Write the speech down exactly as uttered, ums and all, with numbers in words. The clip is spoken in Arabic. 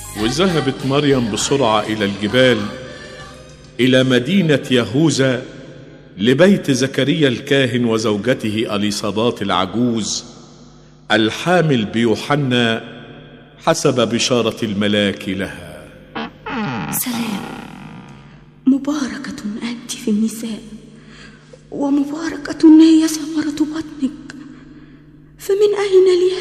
وذهبت مريم بسرعة إلى الجبال، إلى مدينة يهوذا، لبيت زكريا الكاهن وزوجته أليصابات العجوز الحامل بيوحنا حسب بشارة الملاك لها. سلام، مباركة أنت في النساء، ومباركة هي ثمرة بطنك، فمن أين لي